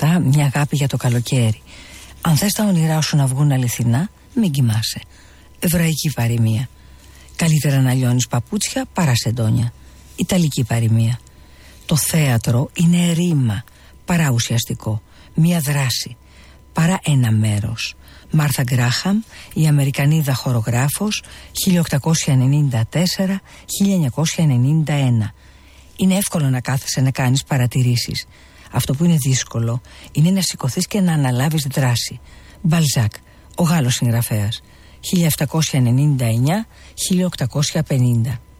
κατά μια αγάπη για το καλοκαίρι. Αν θες τα όνειρά σου να βγουν αληθινά, μην κοιμάσαι. Εβραϊκή παροιμία. Καλύτερα να λιώνεις παπούτσια παρά σεντόνια. Ιταλική παροιμία. Το θέατρο είναι ρήμα παρά ουσιαστικό. Μια δράση παρά ένα μέρος. Μάρθα Γκράχαμ, η Αμερικανίδα χορογράφος, 1894-1991. Είναι εύκολο να κάθεσαι να κάνεις παρατηρήσεις. Αυτό που είναι δύσκολο είναι να σηκωθείς και να αναλάβεις δράση. Μπαλζάκ, ο Γάλλος συγγραφέας, 1799-1850.